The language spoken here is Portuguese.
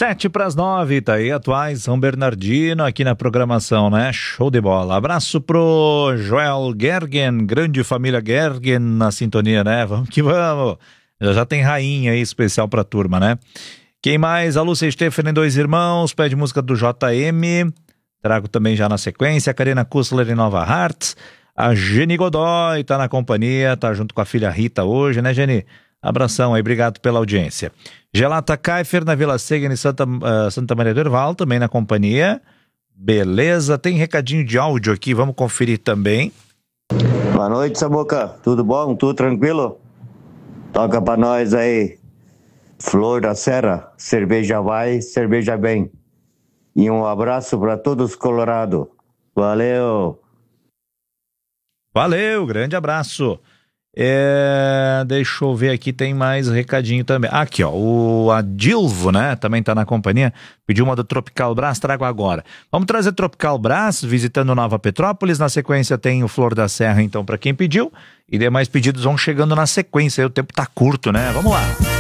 7:07, tá aí Atuais São Bernardino aqui na programação, né? Show de bola. Abraço pro Joel Gergen, grande família Gergen na sintonia, né? Vamos que vamos. Já tem rainha aí especial pra turma, né? Quem mais? A Lúcia Stephanie, dois irmãos, pede música do JM. Trago também já na sequência. A Karina Kussler em Nova Hartz. A Geni Godoy tá na companhia, tá junto com a filha Rita hoje, né, Geni? Abração aí, obrigado pela audiência. Gelata Kaifer na Vila Segen em Santa Maria do Herval, também na companhia. Beleza, tem recadinho de áudio aqui, vamos conferir também. Boa noite, Samuca. Tudo bom? Tudo tranquilo? Toca pra nós aí. Flor da Serra, cerveja vai, cerveja bem. E um abraço pra todos Colorado. Valeu! Valeu, grande abraço. Deixa eu ver aqui, tem mais recadinho também. Aqui, ó, o Adilvo, né, também tá na companhia, pediu uma do Tropical Brás, trago agora. Vamos trazer Tropical Brás, visitando Nova Petrópolis, na sequência tem o Flor da Serra, então, pra quem pediu, e demais pedidos vão chegando na sequência, aí o tempo tá curto, né, vamos lá.